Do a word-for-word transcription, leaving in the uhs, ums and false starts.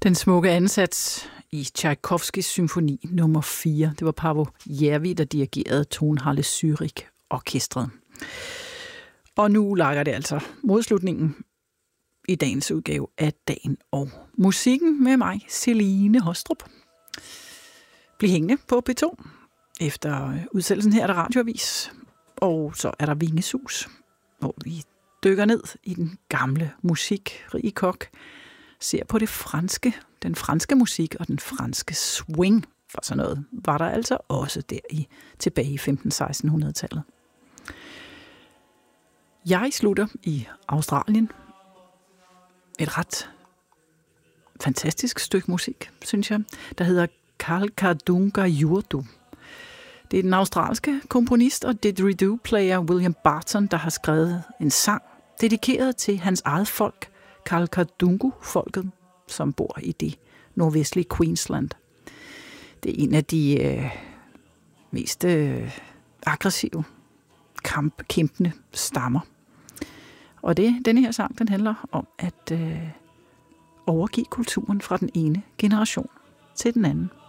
Den smukke ansats i Tchaikovskys symfoni nummer fire. Det var Paavo Järvi, der dirigerede Tonhalle Zürich orkestret. Og nu lager det altså modslutningen i dagens udgave af Dagen og Musikken med mig, Celine Hostrup. Bliv hængende på P to. Efter udsendelsen her er der radioavis, og så er der Vingesus, hvor vi dykker ned i den gamle musik. Rie Koch ser på det franske, den franske musik og den franske swing, for sådan noget var der altså også der i tilbage i femten-seksten hundrede-tallet. Jeg slutter i Australien. Et ret fantastisk stykke musik, synes jeg, der hedder Kalkadunga Yurdu. Det er den australske komponist og didgeridoo-player William Barton, der har skrevet en sang dedikeret til hans eget folk, Kalkadungu-folket, som bor i det nordvestlige Queensland. Det er en af de øh, mest øh, aggressive, kamp, kæmpende stammer. Og det, denne her sang, den handler om at øh, overgive kulturen fra den ene generation til den anden.